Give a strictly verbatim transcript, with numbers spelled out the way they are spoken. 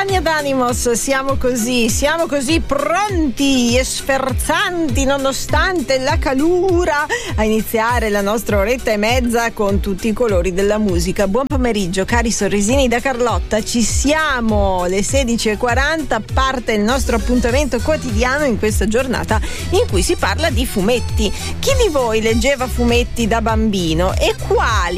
Stefania D'Animos, siamo così, siamo così pronti e sferzanti nonostante la calura a iniziare la nostra oretta e mezza con tutti i colori della musica. Buon pomeriggio cari sorrisini da Carlotta, ci siamo, le sedici e quaranta, parte il nostro appuntamento quotidiano in questa giornata in cui si parla di fumetti. Chi di voi leggeva fumetti da bambino e quali